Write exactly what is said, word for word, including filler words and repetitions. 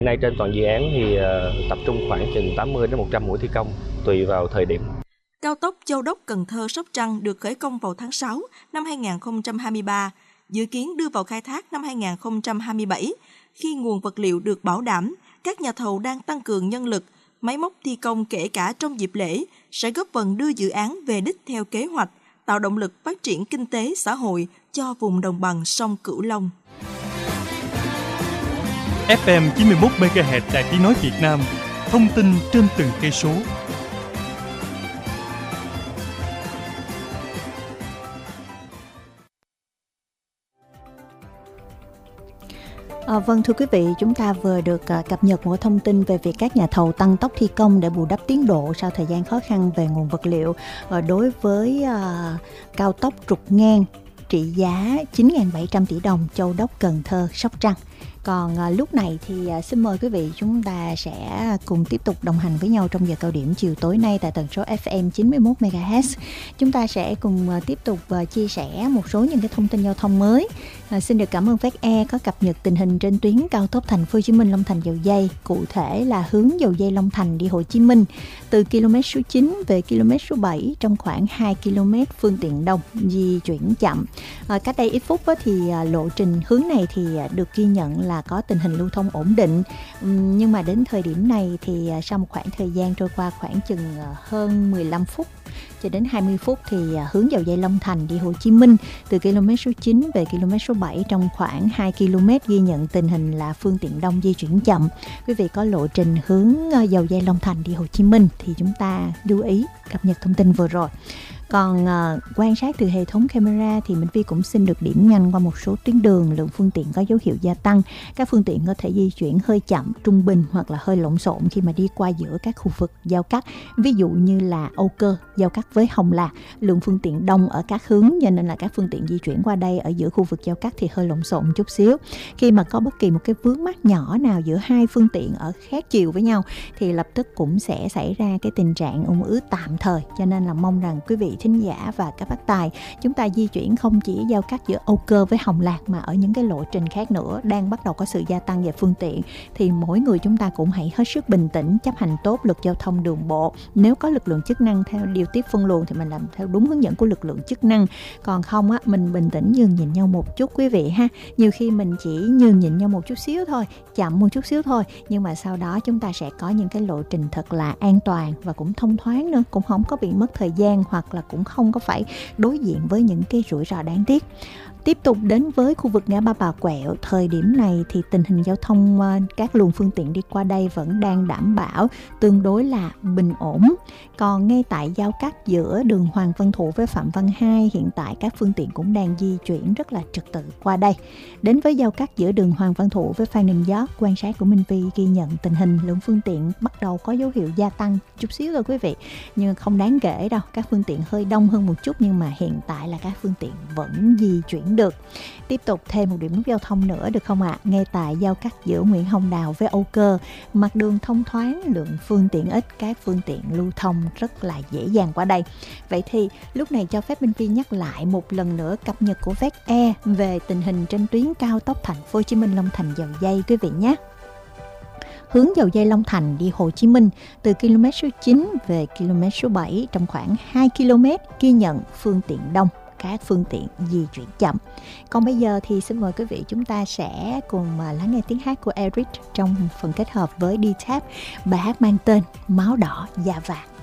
Nay trên toàn dự án thì uh, tập trung khoảng chừng tám mươi đến một trăm mũi thi công tùy vào thời điểm. Cao tốc Châu Đốc - Cần Thơ - Sóc Trăng được khởi công vào tháng sáu năm hai nghìn không trăm hai mươi ba, dự kiến đưa vào khai thác năm hai nghìn không trăm hai mươi bảy. Khi nguồn vật liệu được bảo đảm, các nhà thầu đang tăng cường nhân lực, máy móc thi công kể cả trong dịp lễ sẽ góp phần đưa dự án về đích theo kế hoạch, tạo động lực phát triển kinh tế xã hội cho vùng đồng bằng sông Cửu Long. ép em chín mươi mốt mê ga héc Đài Tiếng nói Việt Nam, thông tin trên từng cây số. À, vâng thưa quý vị, chúng ta vừa được uh, cập nhật một thông tin về việc các nhà thầu tăng tốc thi công để bù đắp tiến độ sau thời gian khó khăn về nguồn vật liệu uh, đối với uh, cao tốc trục ngang trị giá chín nghìn bảy trăm tỷ đồng Châu Đốc - Cần Thơ - Sóc Trăng. Còn à, lúc này thì à, xin mời quý vị chúng ta sẽ cùng tiếp tục đồng hành với nhau trong giờ cao điểm chiều tối nay tại tần số ép em chín mươi mốt mê ga héc. Chúng ta sẽ cùng à, tiếp tục à, chia sẻ một số những cái thông tin giao thông mới. À, xin được cảm ơn vét e có cập nhật tình hình trên tuyến cao tốc Thành phố Hồ Chí Minh - Long Thành - Dầu Giây, cụ thể là hướng Dầu Giây - Long Thành đi Hồ Chí Minh từ km số chín về km số bảy trong khoảng hai ki lô mét phương tiện đông di chuyển chậm. À, cách đây ít phút á, thì à, lộ trình hướng này thì à, được ghi nhận là là có tình hình lưu thông ổn định, nhưng mà đến thời điểm này thì sau một khoảng thời gian trôi qua khoảng chừng hơn mười lăm phút cho đến hai mươi phút thì hướng Dầu Giây - Long Thành đi Hồ Chí Minh từ km số chín về km số bảy trong khoảng hai ki lô mét ghi nhận tình hình là phương tiện đông di chuyển chậm. Quý vị có lộ trình hướng Dầu Giây - Long Thành đi Hồ Chí Minh thì chúng ta lưu ý cập nhật thông tin vừa rồi. Còn uh, quan sát từ hệ thống camera thì Minh Phi cũng xin được điểm nhanh qua một số tuyến đường lượng phương tiện có dấu hiệu gia tăng. Các phương tiện có thể di chuyển hơi chậm, trung bình hoặc là hơi lộn xộn khi mà đi qua giữa các khu vực giao cắt. Ví dụ như là Âu Cơ giao cắt với Hồng Lạc, lượng phương tiện đông ở các hướng cho nên là các phương tiện di chuyển qua đây ở giữa khu vực giao cắt thì hơi lộn xộn chút xíu. Khi mà có bất kỳ một cái vướng mắc nhỏ nào giữa hai phương tiện ở khác chiều với nhau thì lập tức cũng sẽ xảy ra cái tình trạng ùn ứ tạm thời. Cho nên là mong rằng quý vị thính giả và các bác tài chúng ta di chuyển không chỉ giao cắt giữa Âu Cơ với Hồng Lạc mà ở những cái lộ trình khác nữa đang bắt đầu có sự gia tăng về phương tiện thì mỗi người chúng ta cũng hãy hết sức bình tĩnh, chấp hành tốt luật giao thông đường bộ. Nếu có lực lượng chức năng theo điều tiết phân luồng thì mình làm theo đúng hướng dẫn của lực lượng chức năng, còn không á mình bình tĩnh nhường nhịn nhau một chút quý vị ha. Nhiều khi mình chỉ nhường nhịn nhau một chút xíu thôi, chậm một chút xíu thôi, nhưng mà sau đó chúng ta sẽ có những cái lộ trình thật là an toàn và cũng thông thoáng nữa, cũng không có bị mất thời gian hoặc là cũng không có phải đối diện với những cái rủi ro đáng tiếc. Tiếp tục đến với khu vực ngã ba Bà Quẹo, thời điểm này thì tình hình giao thông các luồng phương tiện đi qua đây vẫn đang đảm bảo tương đối là bình ổn. Còn ngay tại giao cắt giữa đường Hoàng Văn Thụ với Phạm Văn Hai, hiện tại các phương tiện cũng đang di chuyển rất là trật tự qua đây. Đến với giao cắt giữa đường Hoàng Văn Thụ với Phan Đình Giót, quan sát của Minh Phi ghi nhận tình hình lượng phương tiện bắt đầu có dấu hiệu gia tăng chút xíu rồi quý vị, nhưng không đáng kể đâu, các phương tiện hơi đông hơn một chút nhưng mà hiện tại là các phương tiện vẫn di chuyển được. Tiếp tục thêm một điểm nút giao thông nữa được không ạ? À? Ngay tại giao cắt giữa Nguyễn Hồng Đào với Âu Cơ, mặt đường thông thoáng, lượng phương tiện ít, các phương tiện lưu thông rất là dễ dàng qua đây. Vậy thì lúc này cho phép Minh Phi nhắc lại một lần nữa cập nhật của vét e về tình hình trên tuyến cao tốc Thành phố Hồ Chí Minh - Long Thành - Dầu Giây quý vị nhé. Hướng Dầu Giây - Long Thành đi Hồ Chí Minh từ km số chín về km số bảy trong khoảng hai ki lô mét ghi nhận phương tiện đông, các phương tiện di chuyển chậm. Còn bây giờ thì xin mời quý vị chúng ta sẽ cùng lắng nghe tiếng hát của Eric trong phần kết hợp với đê tép, bài hát mang tên Máu Đỏ Da Vàng.